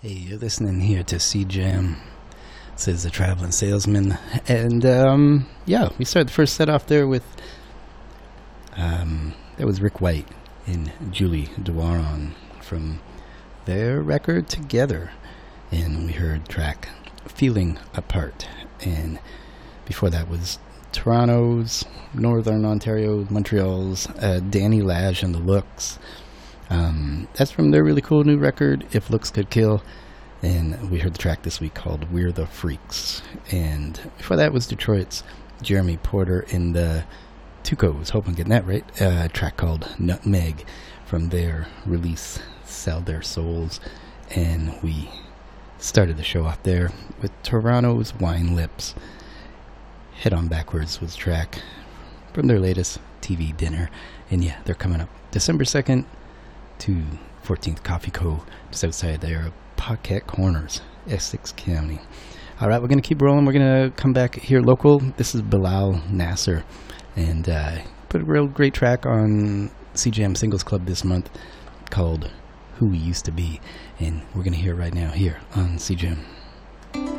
Hey, you're listening here to C-Jam, says the Traveling Salesman. And, we started the first set off there with, that was Rick White and Julie Duaron from their record Together. And we heard track Feeling Apart. And before that was Toronto's, Northern Ontario, Montreal's, Danny Lage and the Looks. That's from their really cool new record, If Looks Could Kill. And we heard the track this week called We're the Freaks. And before that was Detroit's Jeremy Porter in the Tucos, hope I'm getting that right, a track called Nutmeg from their release Sell Their Souls. And we started the show off there with Toronto's Wine Lips. Head On Backwards was a track from their latest TV dinner. And yeah, they're coming up December 2nd to 14th Coffee Co. just outside there, Paquette Corners, Essex County. Alright, we're going to keep rolling. We're going to come back here local. This is Bilal Nasser. And put a real great track on C-Jam Singles Club this month called Who We Used to Be. And we're going to hear it right now here on C-Jam.